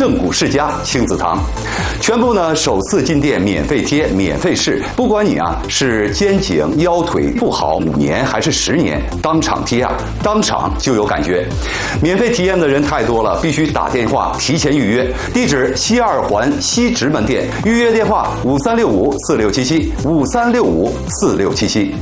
正骨世家亲子堂，全部呢首次进店免费贴、免费试，不管你是肩颈腰腿不好5年还是10年，当场贴当场就有感觉。免费体验的人太多了，必须打电话提前预约。地址西2环西直门店，预约电话5365467753654677。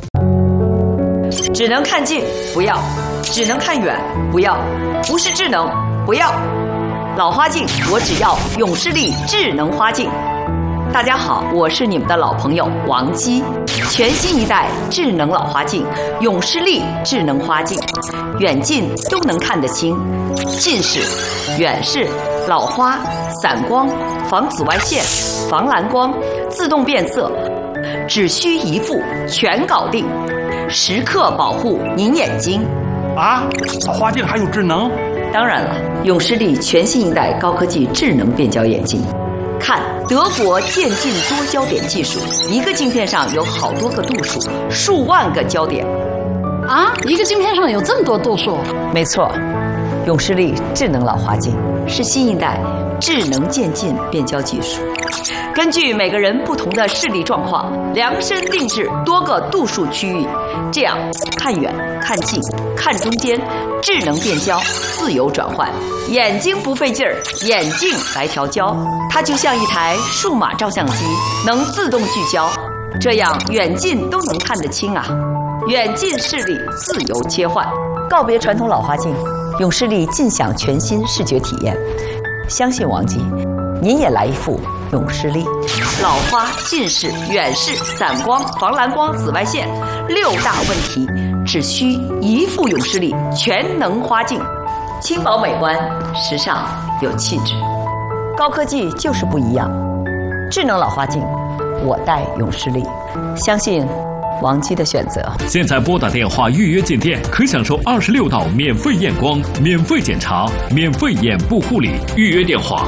只能看近不要，只能看远不要，不是智能不要。老花镜我只要永视力智能花镜。大家好，我是你们的老朋友王姬。全新一代智能老花镜永视力智能花镜，远近都能看得清，近视、远视、老花、散光、防紫外线、防蓝光、自动变色，只需一副全搞定，时刻保护您眼睛。 老花镜还有智能？ 当然了，永视力全新一代高科技智能变焦眼镜。看德国渐进多焦点技术，一个镜片上有好多个度数，数万个焦点。 一个镜片上有这么多度数？ 没错，永视力智能老花镜是新一代智能渐进变焦技术，根据每个人不同的视力状况，量身定制多个度数区域，这样看远、看近、看中间，智能变焦，自由转换，眼睛不费劲儿，眼镜来调焦，它就像一台数码照相机，能自动聚焦，这样远近都能看得清远近视力自由切换，告别传统老花镜，永视力尽享全新视觉体验。相信王姬，您也来一副永视力。老花、近视、远视、散光、防蓝光、紫外线6大问题，只需一副永视力全能花镜，轻薄美观，时尚有气质，高科技就是不一样。智能老花镜，我戴永视力，相信王姬的选择。 现在拨打电话预约进店，可享受26道免费验光、免费检查、免费眼部护理。预约电话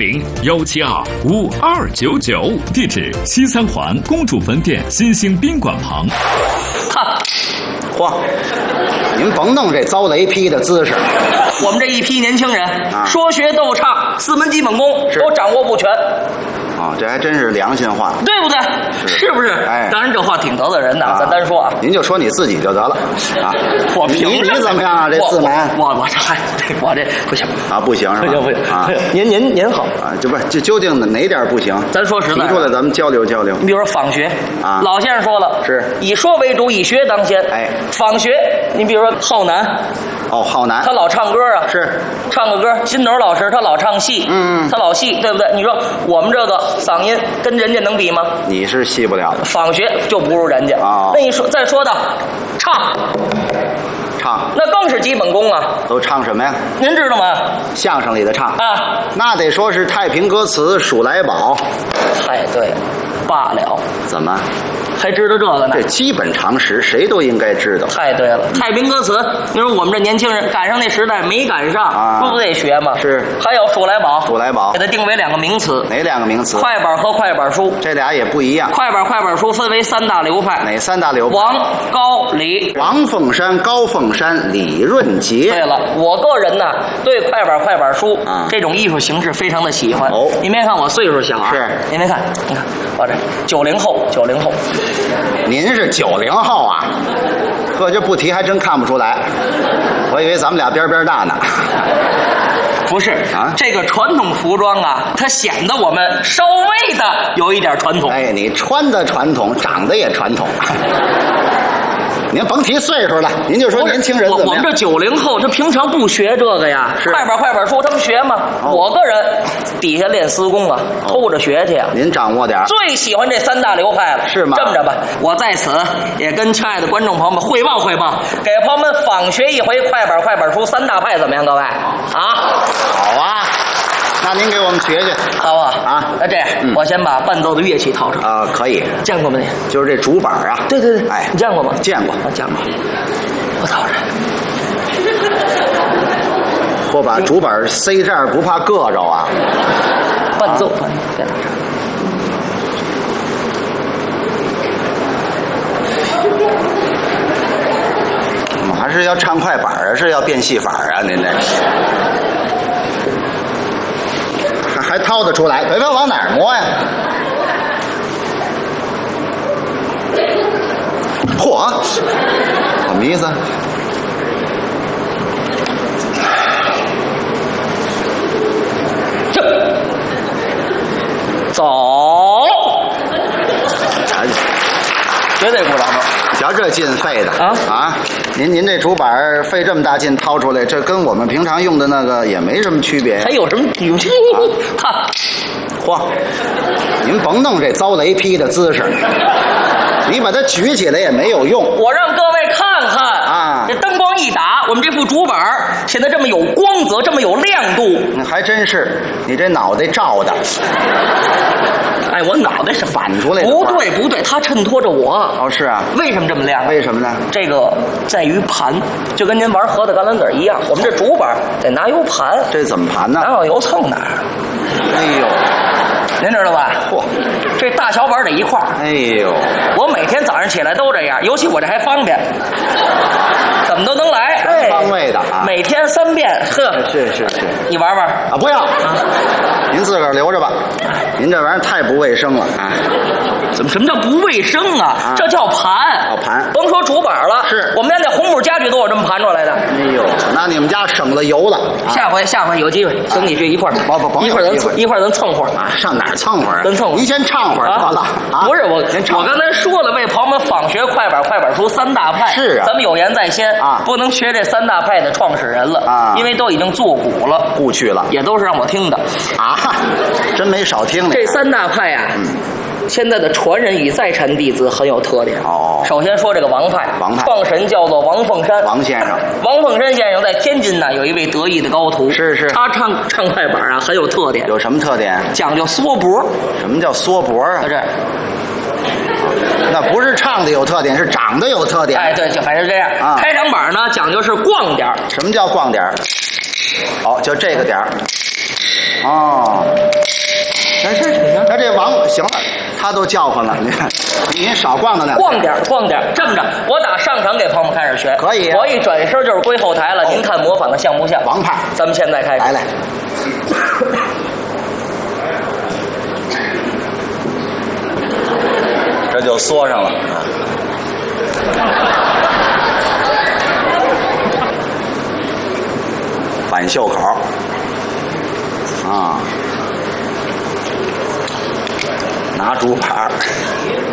400-172-5299，地址西3环公主坟店新兴宾馆旁。 嚯，您甭弄这遭雷劈的姿势。 我们这一批年轻人，说学逗唱4门基本功都掌握不全。 这还真是良心话， 对不对？是不是？当然这话挺得罪人的，咱单说您就说你自己就得了我凭你怎么样这自满？ 我这不行不行是吧？ 不行您好这究竟哪点不行？ 咱说实在， 提出来咱们交流交流。 你比如说仿学老先生说了， 是以说为主，以学当先。仿学，你比如说浩南。 浩南他老唱歌是唱个歌，金斗老师他老唱戏，他老戏，对不对？你说我们这个嗓音跟人家能比吗？ 你是戏不了的， 仿学就不如人家那你说再说到唱，那更是基本功都唱什么呀？ 您知道吗？ 相声里的唱那得说是太平歌词数来宝。 太对了，罢了。 怎么还知道这个呢？ 这基本常识，谁都应该知道。 太对了，太平歌词，你说我们这年轻人赶上那时代没赶上，不得学吗？ 是。 还有数来宝， 给它定为2个名词。 哪2个名词？ 快板和快板书， 这俩也不一样。 快板书分为3大流派。 哪3大流派？ 王、高、李。 王凤山、高凤山、李润杰。 对了，我个人呢对快板书这种艺术形式非常的喜欢。您别看我岁数小是， 您别看，我这90后。 您是90后这就不提还真看不出来，我以为咱们俩边边大呢。 不是这个传统服装它显得我们稍微的有一点传统。 你穿的传统，长得也传统。您甭提岁数了，您就说年轻人怎么样？ 我们这90后，他平常不学这个呀，快板书他们学吗？我个人底下练丝工偷着学去您掌握点。 最喜欢这3大流派了， 是吗？ 这么着吧，我在此也跟亲爱的观众朋友们汇报，给朋友们仿学一回快板书3大派，怎么样，各位？ 好那您给我们学学， 好不好？那这样，我先把伴奏的乐器掏出来。 可以。 见过吗你？ 就是这竹板对。你见过吗？ 见过。 见过。我掏出来。 或把竹板塞这儿，不怕硌着伴奏， 我们还是要唱快板是要变戏法您这。 还掏得出来，北方往哪儿摸呀？嚯，什么意思？ 这走，绝对不老实。 瞧这劲费的啊！ 您这竹板费这么大劲掏出来，这跟我们平常用的那个也没什么区别呀。 还有什么区别？看， 嚯！您甭弄这遭雷劈的姿势，你把它举起来也没有用。 我让各位看看啊， 这灯光一打，我们这副竹板现在这么有光泽，这么有亮度。 还真是，你这脑袋照的。 哎，我脑袋是反出来的。 不对，它衬托着我。 哦，是啊。 为什么这么亮？ 为什么呢？ 这个在于盘，就跟您玩核桃橄榄籽一样，我们这竹板得拿油盘。 这怎么盘呢？ 哪有油蹭哪儿。 哎呦， 您知道吧？ 嚯， 这大小板得一块儿。 哎呦， 我每天早上起来都这样，尤其我这还方便，怎么都能来。 全方位的啊， 每天3遍，呵。 是， 你玩玩啊？不要，您自个儿留着吧。您这玩意儿太不卫生了啊！ 什么叫不卫生啊？这叫盘。 盘， 甭说竹板了， 是我们家那红木家具都是这么盘出来的。 哎呦，那你们家省了油了。 下回有机会，请你去一块儿。 不， 一块儿咱蹭会儿啊！上哪儿蹭会儿？ 咱蹭会儿。 您先唱会儿得了啊！ 不是我刚才说了，为朋友们访学快板书3大派。 是啊， 咱们有言在先啊， 不能学这3大派的创始人了啊， 因为都已经作古了， 故去了， 也都是让我听的啊，真没少听呢。 这3大派啊。现在的传人与在禅弟子很有特点哦。 首先说这个王派，创始人叫做王凤山， 王先生。 王凤山先生在天津呢有一位得意的高徒， 是， 他唱快板啊很有特点。 有什么特点？ 讲究缩脖。 什么叫缩脖啊？ 这。 那不是唱的有特点，是长得有特点。 哎，对，就反正这样。啊，开场板呢讲究是逛点。 什么叫逛点？哦，就这个点儿。哦。那这王行了，他都叫唤了，您少逛荡两逛点。这么着，我打上场给朋友们开始学， 可以啊。 我一转身就是归后台了，您看模仿的像不像？ 王派， 咱们现在开始。 来。这就缩上了。反袖口。啊。拿竹板